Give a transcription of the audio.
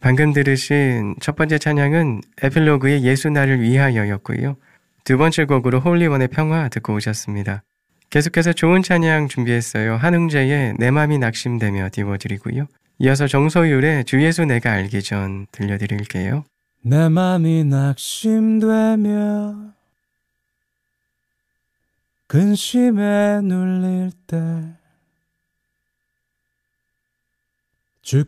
방금 들으신 첫 번째 찬양은 에필로그의 예수 나를 위하여였고요. 두 번째 곡으로 홀리원의 평화 듣고 오셨습니다. 계속해서 좋은 찬양 준비했어요. 한웅재의 내 맘이 낙심되며 띄워드리고요. 이어서 정소율의 주 예수 내가 알기 전 들려드릴게요. 내 맘이 낙심되며 근심에 눌릴 때